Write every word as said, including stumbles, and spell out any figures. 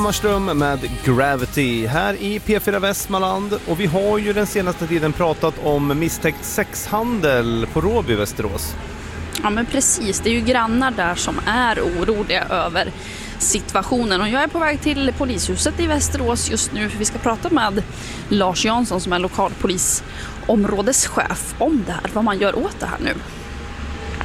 Hammarström med Gravity här i P fyra Västmanland, och vi har ju den senaste tiden pratat om misstänkt sexhandel på Råby, Västerås. Ja, men precis, det är ju grannar där som är oroliga över situationen, och jag är på väg till polishuset i Västerås just nu för vi ska prata med Lars Jansson som är lokalpolisområdeschef om det här, vad man gör åt det här nu.